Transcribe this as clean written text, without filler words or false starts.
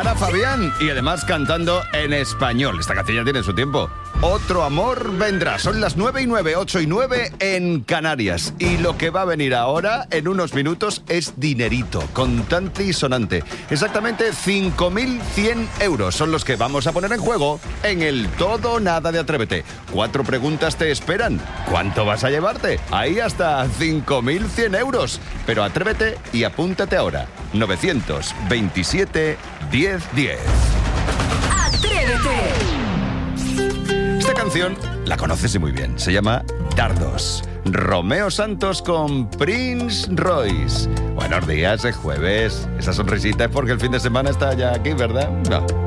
Sara Fabián y además cantando en español. Esta canción ya tiene su tiempo. Otro amor vendrá. Son las 9:09, 8:09 en Canarias. Y lo que va a venir ahora, en unos minutos, es dinerito, contante y sonante. Exactamente 5.100 euros son los que vamos a poner en juego en el Todo o Nada de Atrévete. 4 preguntas te esperan. ¿Cuánto vas a llevarte? Ahí hasta 5.100 euros. Pero atrévete y apúntate ahora. 927 1010. ¡Atrévete! Esta canción la conoces y muy bien. Se llama Dardos. Romeo Santos con Prince Royce. Buenos días, es jueves. Esa sonrisita es porque el fin de semana está ya aquí, ¿verdad? No.